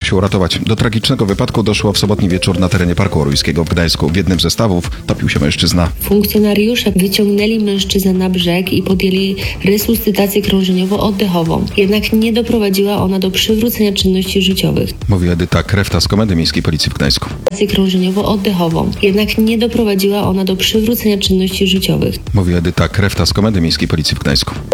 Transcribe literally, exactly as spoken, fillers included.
się uratować. Do tragicznego wypadku doszło w sobotni wieczór na terenie Parku Orujskiego w Gdańsku. W jednym ze stawów topił się mężczyzna. Funkcjonariusze wyciągnęli mężczyznę na brzeg i podjęli resuscytację krążeniowo-oddechową. Jednak nie doprowadziła ona do przywrócenia czynności życiowych. Mówi Edyta Krefta z Komendy Miejskiej Policji w Gdańsku. krążeniowo-oddechową. Jednak nie doprowadziła ona do przywrócenia czynności życiowych. Mówi Edyta Krefta z Komendy Miejskiej Policji w Gdańsku.